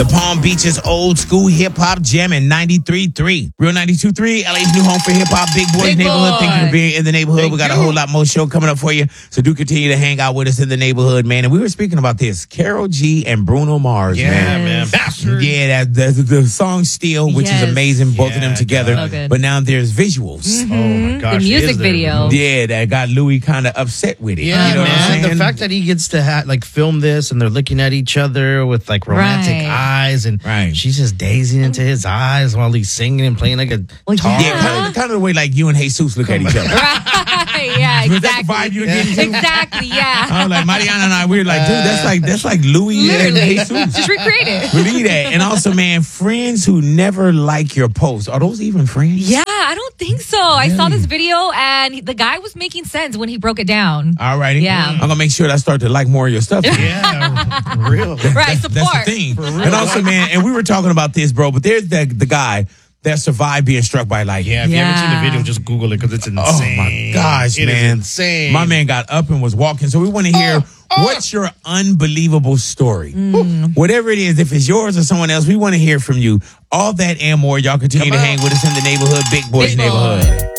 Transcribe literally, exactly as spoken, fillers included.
The Palm Beaches old school hip hop jam in ninety-three point three. Real ninety-two point three, L A's new home for hip hop, Big Boys Big Neighborhood. boy. Thank you for being in the neighborhood. Thank we got you. a whole lot more show coming up for you. So do continue to hang out with us in the neighborhood, man. And we were speaking about this. Karol G and Bruno Mars, Yeah, man. man. Bastard. Yeah, that the, the song Steel, which Yes. is amazing, both of them Yeah, together. so good. But now there's visuals. Oh my gosh. The music is there? video. Yeah, that got Louis kind of upset with it. Yeah, you know man. what I'm saying? The fact that he gets to ha- like film this and they're looking at each other with like romantic Right. eyes, and Right. she's just dazing into his eyes while he's singing and playing like a Well, guitar. yeah, kind of, kind of the way like you and Jesus look at each other. Right, yeah, Was that the exactly. vibe you were getting to? Exactly, yeah. I was like, Mariana and I, we were like, dude, that's like that's like Louis and Literally. Jesus. Just recreate it. Believe that. And also, man, friends who never like your posts, are those even friends? Yeah, I don't think so. I saw this video and the guy was making sense when he broke it down. All righty. Yeah. I'm gonna make sure that I start to like more of your stuff. Yeah, real. Right, support. That's the thing. And also, man, and we were talking about this, bro, but there's the the guy that survived being struck by lightning. Yeah, if you haven't seen the Yeah. video, just Google it because it's insane. Oh my gosh, It is man. insane. My man got up and was walking. So we want to hear Oh, what's your unbelievable story? Whatever it is, if it's yours or someone else, we want to hear from you. All that and more. Y'all continue Come to on. hang with us in the neighborhood, Big Boys Big boy. Neighborhood.